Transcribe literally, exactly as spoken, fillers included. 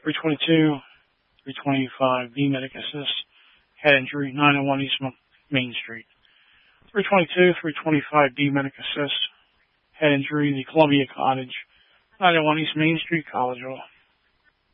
three twenty-two, three twenty-five B Medic Assist, head injury, nine oh one East Main Street. three twenty-two, three twenty-five B Medic Assist, head injury, the Columbia Cottage, nine oh one East Main Street, Collegeville.